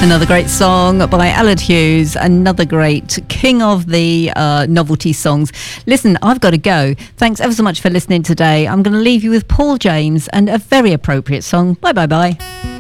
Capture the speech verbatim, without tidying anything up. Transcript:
Another great song by Aled Hughes, another great king of the uh, novelty songs. Listen, I've got to go. Thanks ever so much for listening today. I'm going to leave you with Paul James and a very appropriate song. Bye, bye, bye.